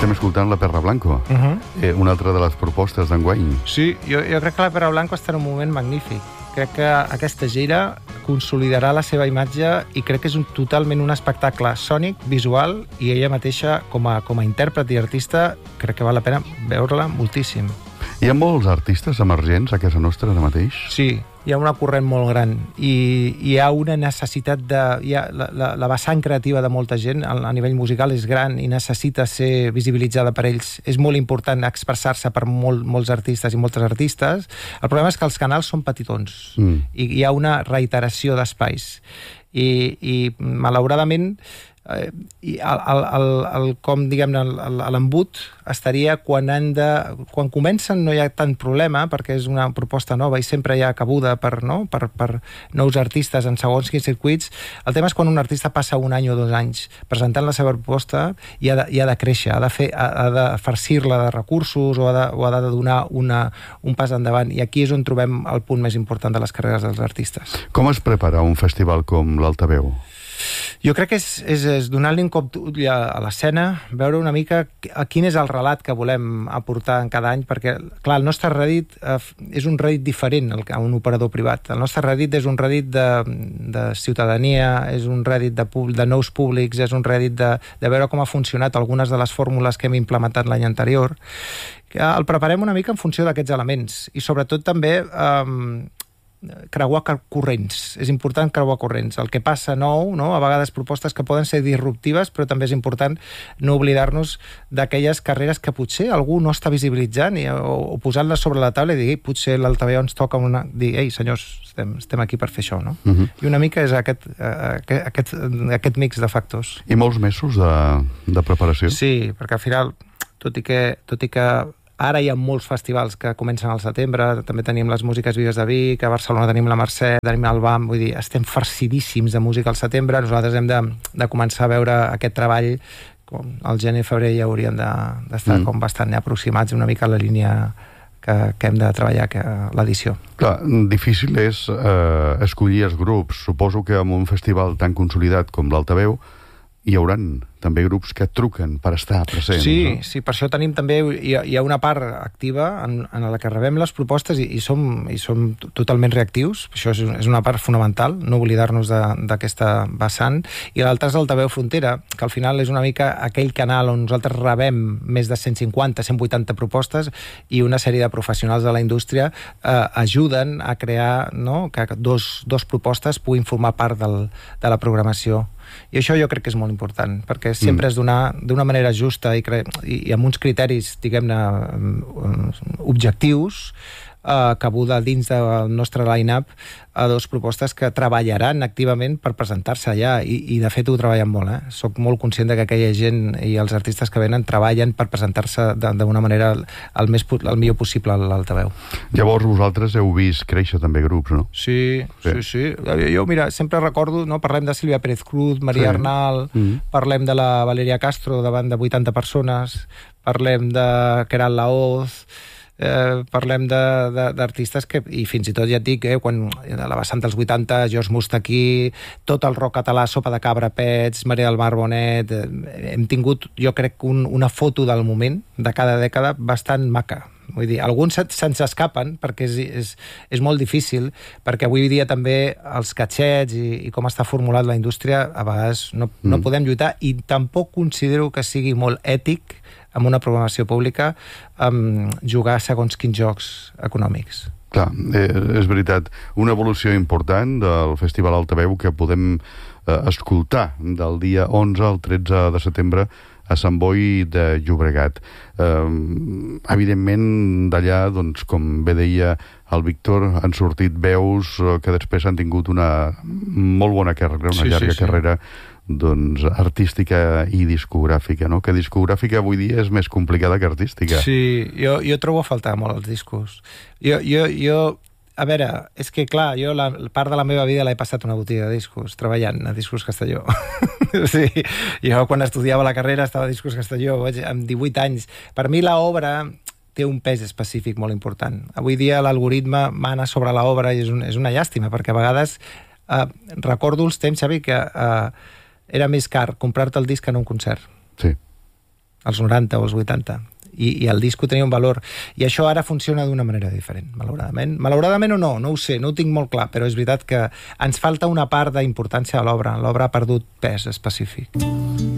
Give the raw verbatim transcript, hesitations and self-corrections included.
estem escoltant la Perra Blanco, uh -huh. eh, una altra de les propostes d'enguany. Sí, jo, jo crec que la Perra Blanco està en un moment magnífic. Crec que aquesta gira consolidarà la seva imatge i crec que és un, totalment un espectacle sònic, visual, i ella mateixa, com a, com a intèrpret i artista, crec que val la pena veure-la moltíssim. Hi ha molts artistes emergents a casa nostra ara mateix? Sí, hi ha una corrent molt gran i hi ha una necessitat de... Hi ha la, la, la vessant creativa de molta gent a, a nivell musical és gran i necessita ser visibilitzada per ells. És molt important expressar-se per molt, molts artistes i moltes artistes. El problema és que els canals són petitons mm. i hi ha una reiteració d'espais. I, i malauradament eh, i el, el, el, el, com diguem-ne l'embut estaria quan han de, quan comencen no hi ha tant problema perquè és una proposta nova i sempre hi ha cabuda per, no? per, per nous artistes en segons quins circuits. El tema és quan un artista passa un any o dos anys presentant la seva proposta i ha de, i ha de créixer, ha de, fer, ha, ha de farcir-la de recursos o ha de, o ha de donar una, un pas endavant, i aquí és on trobem el punt més important de les carreres dels artistes. Com es prepara un festival com l'Altaveu? Jo crec que és, és, és donar-li un cop d'ull a l'escena, veure una mica quin és el relat que volem aportar en cada any, perquè, clar, el nostre Reddit eh, és un Reddit diferent a un operador privat. El nostre Reddit és un Reddit de, de ciutadania, és un Reddit de, de nous públics, és un Reddit de, de veure com ha funcionat algunes de les fórmules que hem implementat l'any anterior. El preparem una mica en funció d'aquests elements i sobretot també eh, creuar corrents. És important creuar corrents. El que passa nou, no? A vegades propostes que poden ser disruptives, però també és important no oblidar-nos d'aquelles carreres que potser algú no està visibilitzant i, o, o posant-les sobre la taula i dir, potser l'Altaveu ens toca una... dir, ei, senyors, estem, estem aquí per fer això, no? Uh -huh. I una mica és aquest, aquest, aquest, aquest mix de factors. I molts mesos de, de preparació? Sí, perquè al final, tot i que, tot i que ara hi ha molts festivals que comencen al setembre, també tenim les Músiques Vives de Vic, a Barcelona tenim la Mercè, tenim el B A M, vull dir, estem farcidíssims de música al setembre, nosaltres hem de, de començar a veure aquest treball, com el gener i febrer ja hauríem d'estar de, mm. com bastant aproximats una mica a la línia que, que hem de treballar que l'edició. Clar, difícil és eh, escollir els grups. Suposo que en un festival tan consolidat com l'Altaveu hi hauran també grups que truquen per estar presents. Sí, no? sí, per això tenim també, hi ha, hi ha una part activa en, en la que rebem les propostes i, i, som, i som totalment reactius. Això és, és una part fonamental, no oblidar-nos d'aquesta vessant. I l'altra és l'Altaveu Frontera, que al final és una mica aquell canal on nosaltres rebem més de cent cinquanta, cent vuitanta propostes i una sèrie de professionals de la indústria eh, ajuden a crear, no?, que dos, dos propostes puguin formar part del, de la programació. I això jo crec que és molt important, perquè sempre mm. és donar d'una manera justa i, i, i amb uns criteris, diguem-ne, objectius, eh, cabuda dins del nostre line-up a dues propostes que treballaran activament per presentar-se allà, i, i de fet ho treballen molt, eh? Soc molt conscient de que aquella gent i els artistes que venen treballen per presentar-se d'una manera el, més, el millor possible a l'Altaveu. Llavors vosaltres heu vist créixer també grups, no? Sí, sí, sí. sí. Jo, mira, sempre recordo, no? Parlem de Sílvia Pérez Cruz, Maria sí. Arnal, mm. parlem de la Valeria Castro davant de vuitanta persones, parlem de Queralt Laoz, Eh, parlem d'artistes que, i fins i tot ja et dic, eh, quan a la vessant dels vuitanta, George Mustaquí, tot el rock català, Sopa de Cabra, Pets, Maria del Mar Bonet, eh, hem tingut, jo crec, un, una foto del moment de cada dècada bastant maca. Vull dir, alguns se'ns escapen perquè és, és, és molt difícil, perquè avui dia també els catxets i, i com està formulat la indústria, a vegades no, no mm. podem lluitar, i tampoc considero que sigui molt ètic amb una programació pública um, jugar segons quins jocs econòmics. Clar, eh, és veritat. Una evolució important del Festival Altaveu que podem eh, escoltar del dia onze al tretze de setembre a Sant Boi de Llobregat. Eh, evidentment, d'allà, doncs, com bé deia el Víctor, han sortit veus que després han tingut una molt bona carrera, una sí, llarga sí, sí. carrera doncs, artística i discogràfica, no? Que discogràfica avui dia és més complicada que artística. Sí, jo, jo trobo a faltar molt els discos. Jo, jo, jo, a veure, és que clar, jo la, la part de la meva vida l'he passat una botiga de discos, treballant a Discos Castelló. Sí, jo quan estudiava la carrera estava a Discos Castelló, amb divuit anys. Per mi l'obra té un pes específic molt important. Avui dia l'algoritme mana sobre l'obra i és, un, és una llàstima, perquè a vegades eh, recordo els temps, Xavi, que eh, era més car comprar-te el disc que en un concert. Sí. als noranta o als vuitanta. I, i el disco tenia un valor. I això ara funciona d'una manera diferent, malauradament. Malauradament o no, no ho sé, no ho tinc molt clar, però és veritat que ens falta una part d'importància a l'obra. L'obra ha perdut pes específic.